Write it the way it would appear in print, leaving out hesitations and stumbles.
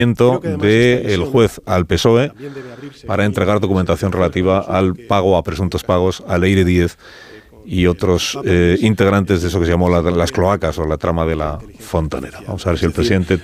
del juez al PSOE para entregar documentación relativa al pago, a presuntos pagos, a Leire Díez y otros integrantes de eso que se llamó las cloacas o la trama de la Fontanera. Vamos a ver si el presidente